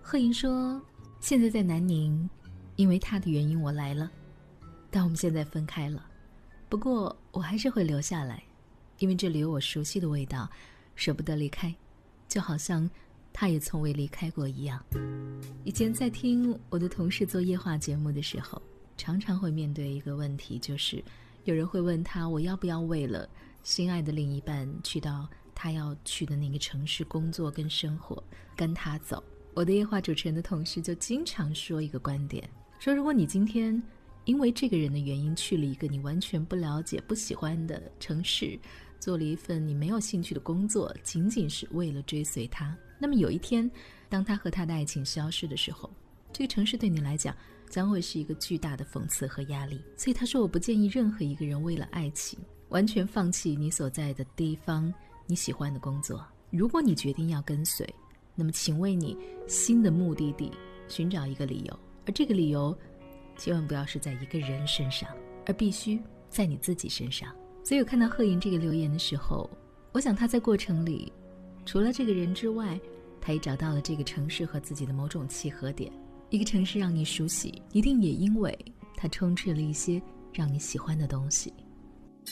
贺莹说，现在在南宁，因为他的原因我来了，但我们现在分开了，不过我还是会留下来，因为这里有我熟悉的味道，舍不得离开，就好像他也从未离开过一样。以前在听我的同事做夜话节目的时候，常常会面对一个问题，就是有人会问他，我要不要为了心爱的另一半去到他要去的那个城市工作跟生活，跟他走。我的夜话主持人的同事就经常说一个观点，说如果你今天因为这个人的原因去了一个你完全不了解不喜欢的城市，做了一份你没有兴趣的工作，仅仅是为了追随他，那么有一天当他和他的爱情消失的时候，这个城市对你来讲将会是一个巨大的讽刺和压力。所以他说，我不建议任何一个人为了爱情完全放弃你所在的地方，你喜欢的工作。如果你决定要跟随，那么请为你新的目的地寻找一个理由，而这个理由千万不要是在一个人身上，而必须在你自己身上。所以我看到贺莹这个留言的时候，我想他在过程里除了这个人之外，他也找到了这个城市和自己的某种契合点。一个城市让你熟悉，一定也因为它充斥了一些让你喜欢的东西。